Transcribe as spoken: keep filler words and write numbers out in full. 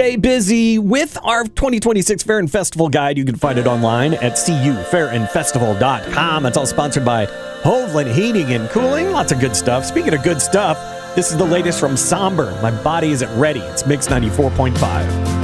stay busy with our twenty twenty-six Fair and Festival Guide. You can find it online at c u fair and festival dot com. It's all sponsored by Hovland Heating and Cooling. Lots of good stuff. Speaking of good stuff, this is the latest from Somber. My Body Isn't Ready. It's Mix ninety-four point five.